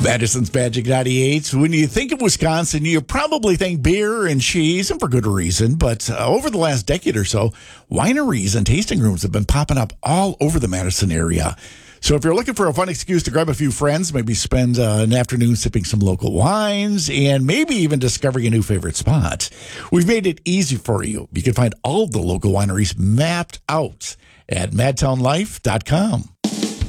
Madison's Magic 98. When you think of Wisconsin, you probably think beer and cheese, and for good reason. But over the last decade or so, wineries and tasting rooms have been popping up all over the Madison area. So if you're looking for a fun excuse to grab a few friends, maybe spend an afternoon sipping some local wines, and maybe even discovering a new favorite spot, we've made it easy for you. You can find all the local wineries mapped out at madtownlife.com.